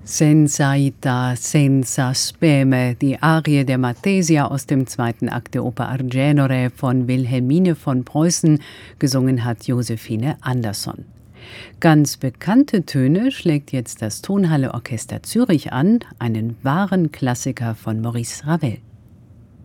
Senza ita, senza speme, die Arie der Maltesia aus dem zweiten Akt der Oper Argenore von Wilhelmine von Preußen, gesungen hat Josephine Andersson. Ganz bekannte Töne schlägt jetzt das Tonhalle Orchester Zürich an, einen wahren Klassiker von Maurice Ravel.